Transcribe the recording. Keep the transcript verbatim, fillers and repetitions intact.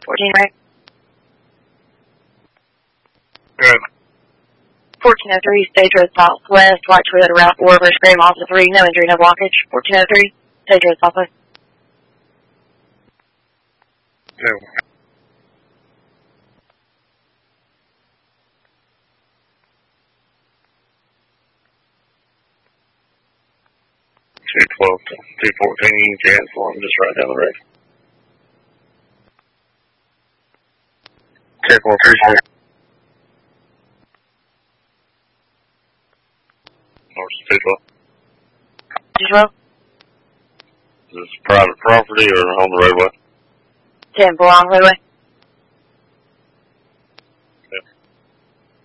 fourteen right. Good. fourteen oh three, stage road southwest, white Toyota route four, reverse frame off the three, no injury, no blockage. fourteen oh three, stage road southwest. Good. two twelve to two fourteen, cancel, I'm just right down the road. Check one, three, North two twelve. two twelve? Is this private property or on the roadway? ten four on the roadway.